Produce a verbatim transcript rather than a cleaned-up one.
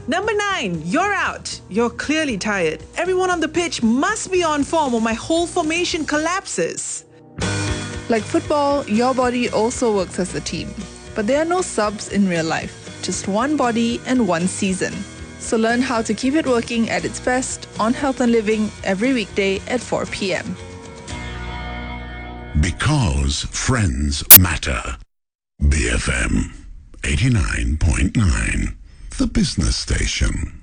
Number nine, you're out. You're clearly tired. Everyone on the pitch must be on form or my whole formation collapses. Like football, your body also works as a team. But there are no subs in real life. Just one body and one season. So learn how to keep it working at its best on Health and Living every weekday at four p.m. Because friends matter. B F M eighty-nine point nine, the business station.